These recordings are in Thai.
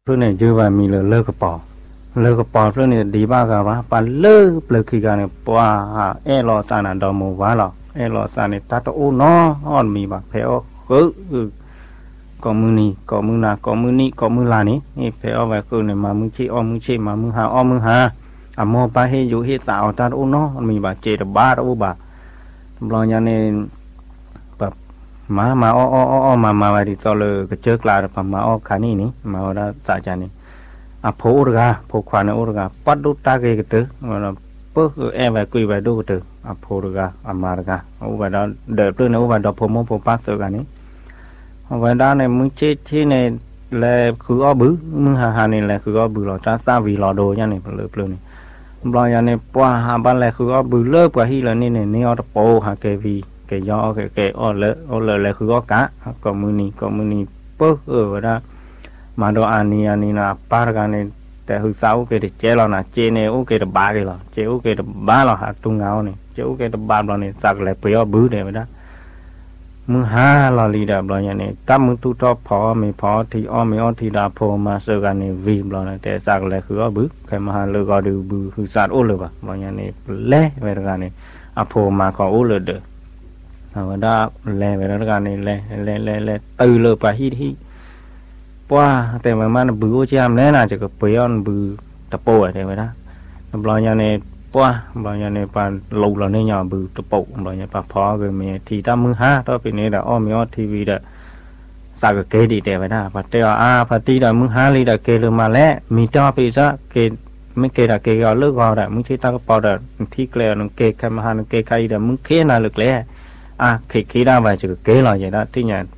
เพื่อนเนี่ยเยอะว่ามีเลิกกระป๋อเลิกกระป๋อเพื่อนเนี่ยดีบ้ากะวะปะเลิกเปลือกขี้กันเนี่ยปัวเอรอตานันดอมูวะหรอเอรอตาเนี่ยตาโตโน้อ่อนมีบะเพอก็มือนี่ก็มือนาก็มือนี่ก็มือลานี่นี่เพอไว้คือเนี่ยมามือชี้อ้อมือชี้มามือหาอ้อมือหาอ่ะมอไปให้อยู่ให้สาวตาโตโน้มีบะเจตบาโอบะรอยันเนี่ยแบบมาอ้อมาไปดิตอเลยก็เจอกลาปะมาอ้อขานี่นี่มาว่าสาจานี่อ่ะโพอุรกาโพควานอุรกาปัดดุตาเกกตึมันเปิ้ลเอไว้กุยไว้ดูกตึอ่ะโพอุรกาอ่ะมารกาอุบะดอเดินเรื่องนะอุบะดอโพโมโพปัสสกันนี่เอาไว้ด้านในมึงเจ๊ที่ในแลคืออ้อบื้อมึงหานี่แลคืออ้อบื้อหรอจ้าซาวีหลอโดยันนี่เปลือกนี่บลอยันนี่ปัวหาบ้านแลคืออ้อบื้อเลิกกว่าที่แล้วนี่อ้อตะโปหาเกวีเกยอเกอ้อเลแลคืออ้อกะก็มือนี่เปิ้ลว่าด้มาดออานีนะปาร์กันนี่แต่คือสาวเกตเจเรานะเจเนี่ยโอเกตบาเกลอเจโอเกตบาเราหาตุงเงาเนี่ยเจโอเกตบาเราเนี่ยสักเลยเปียบื้อเนี่ยไม่ได้มึงหาเราลีดาเราอย่างนี้ตั้มมึงตุทอพอไม่พอที่อ้อไม่อ้อที่ดาพอมาเสกันนี่วีเราเนี่ยแต่สักเลยคืออ้อบื้อใครมาหาเลยก็ดูบื้อคือสัตว์โอเลยปะเราอย่างนี้เละไปแล้วกันนี่อพอมาก็โอเลยเด้อเอาได้เละไปแล้วกันนี่เละตื่นเลยไปที่ป้าแต่มันบื้อจะทำแล้วน่าจะก็เปย์อันบื้อตะโพกอะไรไปนะเราอย่างนี้ป้าเราอย่างนี้ปานลูเราเนี่ยอย่างบื้อตะโพกเราอย่างปะพอก็มีที่ตั้มมือหาต่อไปนี้แต่อ้อมีอ้อทีวีแต่สักเกดีแต่ไปนะปัจจัยปัจจัยแต่มือหาลีแต่เกลือมาแล้วมีเจ้าไปซะเกไม่เกแต่เกก็เลิกเอาแต่มึงที่ตั้งกระเป๋าแต่ที่เกลือนึงเกใครมาหานึงเกใครแต่มึงเกน่าเลิกแล้วเกได้ไปจะเกเราอย่างนั้นที่เนี่ย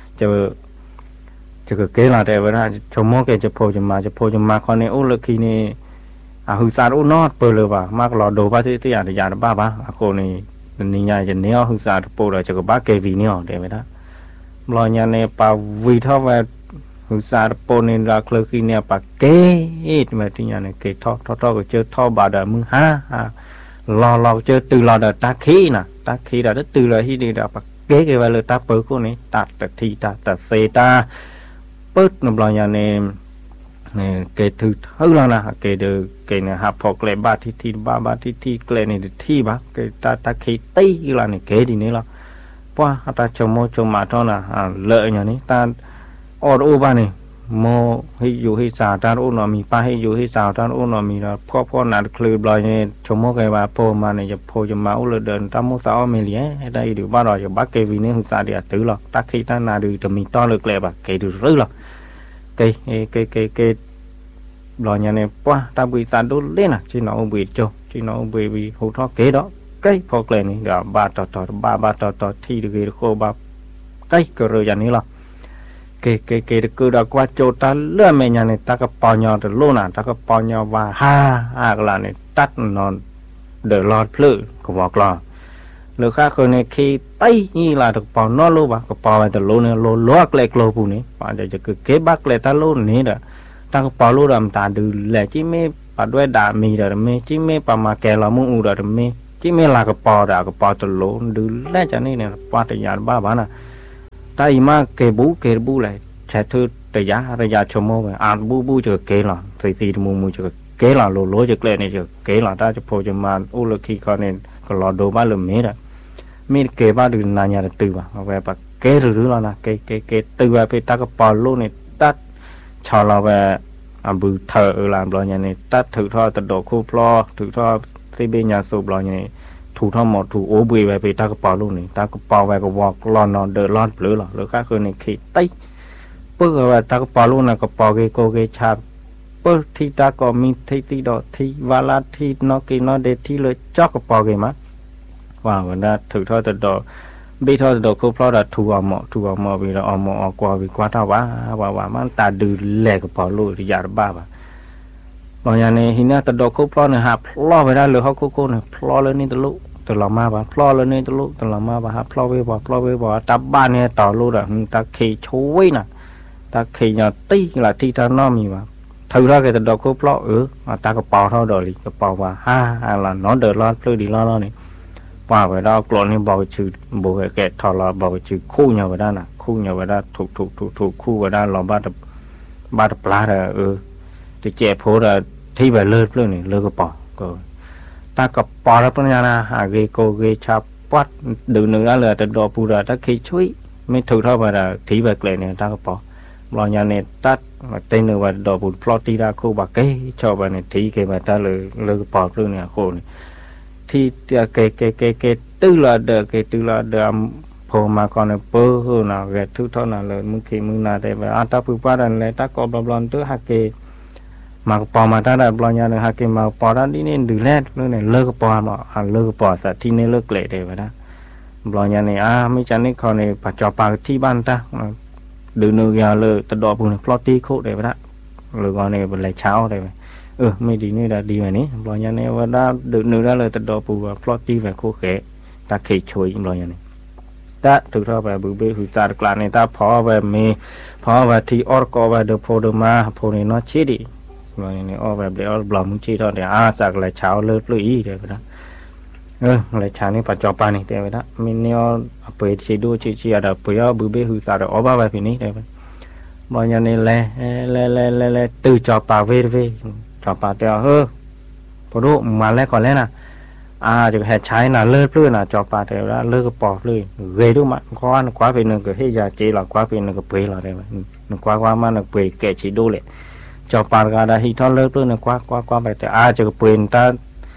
จะเกล้าแต่เวลาชมโมเกจะโพจะมาคนนี้โอ้เลิกทีนี่หือสารโอ้นอดเปิดเลยว่ามากรอดูว่าที่อย่างบ้าคนนี่ใหญ่จะเนี้ยหือสารโพเลยจะก็บ้าเกวีเนี้ยเดี๋ยวไม่ได้รอยเนี่ยป่าวีเท่าว่าหือสารโพนี่เราเคยกินเนี่ยป่าเกตมาที่อย่างนี้เกท่อก็เจอท่อบาดมึงรอเจอตื่นรอเดตาขี้น่ะตาขี้เดตื่นเลยที่ดีเดป่าเกไปเลยตาเปิดคนนี้ตัดแต่ทีตัดเซตาปึ๊ดนบลอยเนี่ยเกถือเท่าแล้วนะเกเดเกเนี่ยหาพอเกลบ้าที่บ้าที่เกลนี่ที่บ้าเกตาขี้ตีแล้วนี่เกดีนี่ละเพราะตาชมมาเท่าน่ะเลอะอย่างนี้ตาอดอุบ้านนี่โมให้อยู่ให้สาวตาอุนมีป้าให้อยู่ให้สาวตาอุนมีแล้วพ่อหนาคลือบลอยเนี่ยชมไกว่าโพมาเนี่ยจะโพจะมาอุลเดินตามมุสาวเมลีได้ดูบ้านเราจะบ้าเกวีนี่หุ่นสาเดียตื้อหรอกตาขี้ตาหนาดูจะมีต้อเลือกเลยบ้าเกดูรื้อหรอกเกลอยเนี่ยป้าตาบุยตาดูเล่นอ่ะที่น้องบุยโจที่น้องบุยหูทอเกดอกเกพอเกลนี่เดี๋ยวบาต่อที่ดูเกโคบาเกก็เรื่องอย่างนี้หรอเกคือดอกว่าโจตาเลื่อนไม่ยังเนี่ยตากระปอยอแต่ลูน่ะตากระปอยอว่ากลาเนี่ยตัดนอนเดือดร้อนพลื้ก็บอกรอหรือข้าคนในขี้ไตนี่ล่ะตากระปอนอลูบ่ะกระปอไปแต่ลูเนี่ยลูล้อเกล็กลูปูนี่ป่านจะคือเก็บบักเกล็กตาลูนี่เด้อตากระปอลูดำตาดูแหล่จิไม่ปัดด้วยดามีเด้อไม่จิไม่ปามาแกเรามุ่งอูเด้อไม่จิไม่ลากระปอเด้อกระปอตะลูดูแหล่จะนี่เนี่ยปัดยาบ้าน่ะตาอีมาเกบูเลยใช้ถือระยะชั่วโมงไปบูจะเกล่ะสีมูจะเกล่ะโลจะเกล่เนี่ยจะเกล่ะถ้าจะโพจะมาอุลคีเขาเนี่ยก็รอดูบ้านเริ่มมีแล้วมีเกบ้านดูนานยาตื่นว่ะเอาไปปะเกหรือแล้วนะเกตื่นไปตากระปอลูเนี่ยตัดชาวเราไปบูเธอลานบลอยเนี่ยตัดถือท่อตะโดคู่พลอถือท่อซีเบียสูบลอยเนี่ยถูกทั้งหมดถูกโอบุยไปตากระเป๋าลูกนี่ตากระเป๋าไปก็วอกรอนนอนเดินรอดหรือหรอหรือข้าคือในขีดไตเพื่อว่าตากระเป๋าลูกน่ะกระเป๋าเกชาเพื่อที่ตาก็มีที่ดอที่วาลาที่นอกีนอเดที่เลยจอกกระเป๋าเกมาว่าวันนั้นถือท่อตะดอบีท่อตะดอคู่พลอดถูกเอาหมอวีเราเอาหมอกว่าท่าว่ามันตาดูแหลกกระเป๋าลูกที่ยาบ้าบางอย่างเนี่ยหินน่ะตะดอกคู่พลอเนี่ยหาพลอไปได้เลยเขาคู่เนี่ยพลอเลยนี่ตะลุตะลามาบ่พลอเลยนี่ตะลุตะลามาบ่หาพลอไว้บ่ตับบ้านเนี่ยต่อลูกอ่ะตะเขยช่วยน่ะตะเขยเนี่ยตีละที่ทางน้อมีบ่ถือแล้วก็ตะดอกคู่พลอตากระเป๋าเท่าดอกลิกระเป๋าว่าละน้องเดือดร้อนพลื้ดีร้อนนี่ว่าไปแล้วกลอนนี่บอกชื่อบอกแกทอละบอกชื่อคู่เนี่ยไปได้น่ะคู่เนี่ยไปได้ถูกคู่ไปได้รอบ้านบาดปลาจะเจ็บโผล่ที่แบบเลิศเรื่องนี้เลิกก็ปอก็ตากับปอแล้วปัญญาหาเกโกเกชาปัดดูหนึ่งแล้วเลยแต่ดอปูระตาเคช่วยไม่ถูกเท่าแบบที่แบบเลยเนี่ยตากับปอรอยาเนี่ยตัดเต้นว่าดอปูพลอตีราโคบะเกชอบแบบเนี่ยที่เกแบบตาเลยเลิกปอเรื่องเนี่ยโคนี่ที่เกตื้อละเด้อเกตื้อละเด้อพอมาก่อนเนี่ยเปิ้ลนะเกทุกเท่านั้นเลยมึงเกมึงนาแต่แบบตาปูปาดันเลยตากอบลอนตัวฮักเกมาปอมาได้บลอนยาหนึ่งฮักเกมาปอด้านนี้เนี่ยดูแลเรื่องเนี่ยเลิกปอมาเลิกปอสัตว์ที่เนี่ยเลิกเลยได้ไหมนะบลอนยาเนี่ยไม่จันนี่เขาเนี่ยปัจจุบันที่บ้านตาดูเนื้อยาเลยตะดอปุ่นพลอตตี้โคได้ไหมนะหรือว่าเนี่ยเป็นไรเช้าได้ไหมไม่ดีนี่ได้ดีไหมนี่บลอนยาเนี่ยว่าได้ดูเนื้อได้เลยตะดอปุ่นพลอตตี้แบบโคเกะตาเขยช่วยบลอนยาเนี่ยตาถูกเท่าแบบบุเบหุตากลางเนี่ยตาพอแบบมีพอแบบที่ออร์กอแบบเดอโพเดมาโพนี่นอชิดีบลอนยาเนี่ยออแบบเดอร์บลอมชีตอนเดียจากไรเช้าเลิศลุยได้ไหมนะไรเช้านี่ปัจจุบันนี่ได้ไหมนะมินเนี่ยเปิดชีดูชีอะไรเปิดบุเบหุตาเดออบาแบบนี้ได้ไหมบางอย่างนี่แหละตื่นจอปากเวจอปากเดียวพอรู้มาแล้วก่อนแล้วนะจะแห่ใช้น่ะเลิศเพื่อน่ะจอปากเดียวแล้วเลิกก็ปอกเลยเวดูมาคว้าไปหนึ่งก็ให้ยาเจหรอคว้าไปหนึ่งก็เปย์หรอได้ไหมหนึ่งคว้ามาหนึ่งเปย์แก่ชีดูเลยจอปากก็ได้ที่ทอดเลิศเพื่อหนึ่งคว้าไปแต่จะก็เปย์ตา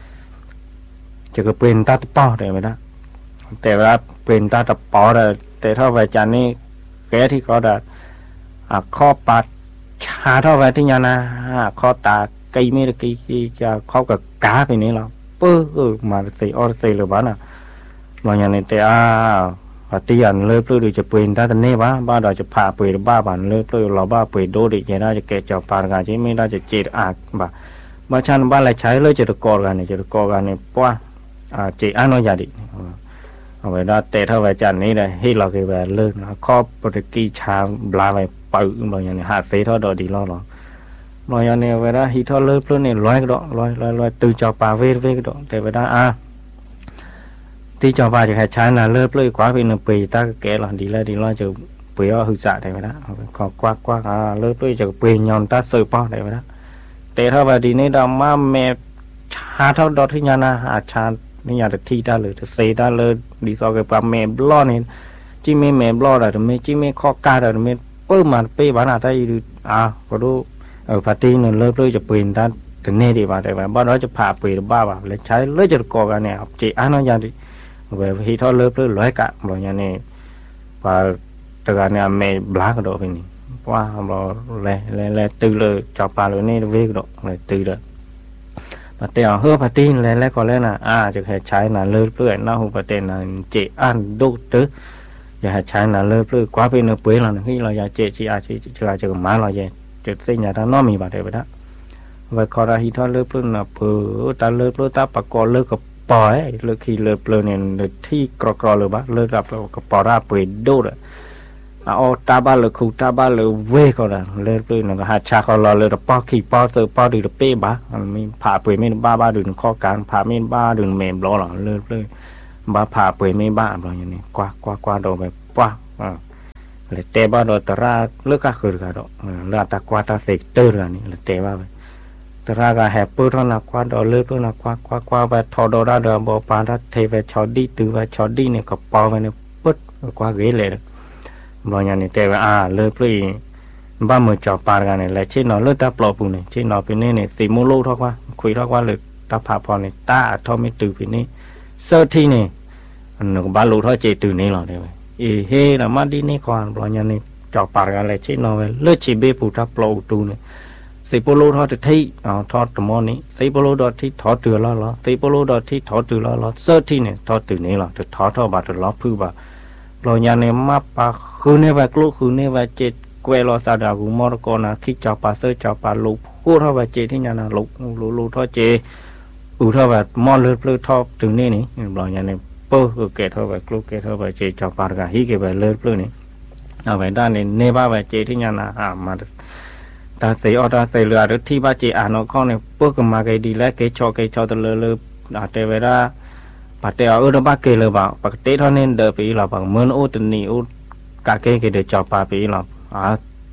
ตะปอได้ไหมนะแต่ว่าเปย์ตาตะปอแต่ถ้าไปจานนี้แก่ที่เขาได้ข้อปัดชาเท่าไปที่ยานะข้อตาไก่ไม่ได้ไก่จะเข้ากับกาไปนี่หรอมาใส่ออร์ใส่หรือบ้าน่ะบางอย่างในแต่ปฏิญาณเลิกเพื่อจะเปลี่ยนได้แต่เน่บ้าเราจะพาเปลี่ยนบ้าบ้านเลิกเพื่อเราบ้าเปลี่ยนโดดิจะได้จะแก่เจ้าปานกันใช่ไม่ได้จะเจตบ้าบางชั้นบ้านอะไรใช้เลยจะตะกอกันเนี่ยจะตะกอกันเนี่ยป้าเจตน้อยยาดิเอาไว้ได้แต่ถ้าไว้จันนี้เลยให้เราเคยแบบเลิกนะข้อปฏิกิชาบลาไปปืนบางอย่างเนี่ยหาเสียทอดดีล้อบางอย่างเนี่ยเวลาฮิตทอดเลิกเพื่อเนี่ยร้อยก็ดอกร้อยตื่นจอปาเวก็ดอกแต่เวลาที่จอปาจะใช้น่ะเลิกเลยกว่าเป็นปีตาแก่หลังดีแล้วจะเปลี่ยนหือจ่าได้ไหมนะขอกว้าเลิกเลยจะเปลี่ยนยอนตาเสือป้อได้ไหมนะแต่ถ้าว่าดีนี้เรามาแม่ชาเท่าดอกที่ยานาชานี่อยากจะที่ได้เลยจะเสียได้เลยดีสอกับปาแม่บล้อนี่จีไม่แม่บล้อได้แต่ไม่จีไม่ข้อกาได้แต่ไม่เปิ้ลมาเป้บ้านอะไรดูก็ดูปาร์ตี้เนี่ยเลิกเลยจะเปลี่ยนด้านถึงเน่ดีบ้างได้ไหมบ้านเราจะพาเปลี่ยนบ้าเลยใช้เลยจะก่อกันเนี่ยเจ้าน้อยยาดิแบบที่ทอดเลิกเลยร้อยกะบางอย่างเนี่ยพอตะการเนี่ยแม่บล้าก็โดดไปนี่ว่าเราเลยตื่นเลยจับปลาเลยนี่เวกโดดเลยตื่นเลยปาเตียวปาร์ตี้เลยก็เลยนะจะให้ใช้น่ะเลิกเลยน่าหูปาเตียน่ะเจ้าดูตื้ออยากให้ใช้น่ะเลิกเลยกว่าเป็นเนื้อเปื่อยเราที่เราอยากเจ้าจะมาเราจะจุดเส้นยาทางน้อมีบาดเลยไปนะไว้คอราฮิทอเลิกเพื่อนนะเผื่อตาเลิกตาปากกอเลิกกับปอยเลิกขี้เลิกเลยเนี่ยที่กรอเลยบ้าเลิกกับปอราเปิดดูเลยตาบ้าเลิกคู่ตาบ้าเลิกเว้ก็ได้เลิกเลยนะหาชาเขารอเลยปอขี้ปอเตอปอดีเป้บ้าไม่ผ่าเปิดไม่บ้าดึงข้อการผ่าไม่บ้าดึงเมมล้อหรอเลิกเลยบ้าผ่าเปิดไม่บ้าอะไรอย่างนี้กว่าโดนไปเลยเตะบ้าโดนตราเลิกก็คือกันดอกลาตากวาตาเสกเตอร์อะไรนี่เลยเตะบ้าไปตราก็แฮปปี้ท่านักกว่าดอเลิกท่านักกว่าไปทอดอราเดอร์บอกปานทัดเทไปชอดีตือไปชอดีเนี่ยก็ปอไปเนี่ยปุ๊บกว่าเกลี่ยบางอย่างนี่เตะไปเลิกเลยบ้ามือจอปานกันเนี่ยเลยเช่นนอเลิกตาปลอบปุ่นเนี่ยเช่นนอเป็นเนี่ยสีมูลูทอกว่าคุยทอกว่าเลยตาผ่าพอเนี่ยตาทอไม่ตื่นเป็นนี่เสื้อที่นี่หนูบ้าลูทอเจตื่นนี่หรอได้ไหมเฮ้เรามาดีนี่ก่อนบางอย่างนี่จอปานกันเลยเช่นนอไปเลือดชีเบปูทับปลอบตูเนี่ยสีโปโลทอดที่ทอดตะมอนี่สีโปโลดอที่ทอดตือล้อสีโปโลดอที่ทอดตือล้อเสื้อที่เนี่ยทอดตือนี่หรอจะทอดบาดล้อพื้นบาปลอยยาเนี่ยมาปะคือเนี่ยว่ากลูคือเนี่ยว่าเจ็ดเกลอซาดากุมอร์กอนาคิดจับปลาเสื้อจับปลาลูกพูดเท่าว่าเจที่ยานาลูทอดเจเท่าว่ามอเลือดทอดถึงนี่นี่ปลอยยาเนี่ยเปิ้ลเกตเท่าว่ากลูเกตเท่าว่าเจจับปลากะฮิเกว่าเลือดนี่เอาไว้ด้านนี้เนบ้าว่าเจที่ยานามาตาเสียตาเสียเรือหรือที่บ้านเจ้าน้องเขาเนี่ยพวกมาเกดีแล้วเกชอตะเลยแต่เวลาปัจจัยเราบ้าเกเลยบ่าปกติเท่านี้เดินไปเราบ่าเหมือนอุตนิอุกาเกเดินจอปาไปเรา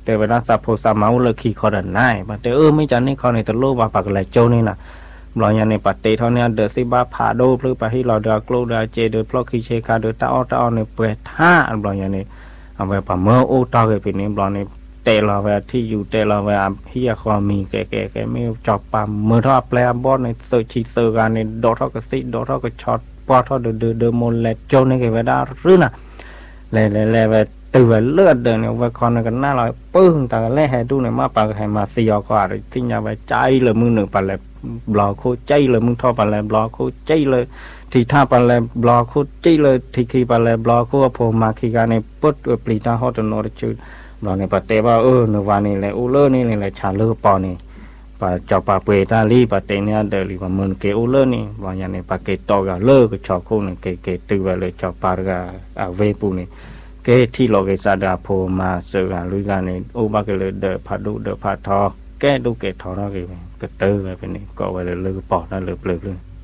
แต่เวลาสับโพสามาอุลคีคอดันได้บัดแต่ไม่จันนี่เขาในตะโลว่าปากไหลโจนี่น่ะบลอยันในปัตเตเท่านี้เดอซิบาพาโดพลือไปที่เราเดือกลูเดือเจเดือพลอคีเชคาเดือตาอในเปท่าบลอยันในเอาไปปะเมื่อโอตาเกเป็นนี่บลอในเตลาเวที่อยู่เตลาเวฮิยาคอมีแกไม่จอบปามเมื่อทอแปลบอสในเซอร์ชีเซอร์กันในดอทอกซิดอทอกช็อตปอทอเดอมอลเลโจในเกเวดารื้อน่ะเลยเวตื่นเลือดเดินเนี่ยเวคอนกันหน้าเราปึ้งแต่แรกให้ดูในมาปากให้มาซีอก็อะไรที่ยาไปใจเลยมือหนึ่งปันเลยบล็อกโคใจเลยมึงทอปันเลยบล็อกโคใจเลยที่ท่าปันเลยบล็อกโคใจเลยที่คีปันเลยบล็อกโคพอมาคีการในปุ๊บปลีตาฮอตโนรจูบล็อกในปะเตว่าในวันนี้เลยเลอร์นี่เลยชาเลอร์ปอนี่ปะจอปะเปตาลีปะเตเนี่ยเดลิว่ามันเกเลอร์นี่บางอย่างในปะเกตอกาเลอร์ก็ชอบคู่นี่เกตื่นไปเลยจอปาร์กาเวปูนี่เกที่โลเกซาดาโพมาเสือลุยกันในอุบากเลยเดพัดดูเดพัดทอแกดูเกทอร์เกก็เตอร์ไปเป็นนี่ก็ไปเลยปอดนั่นเลยเปลือกเลย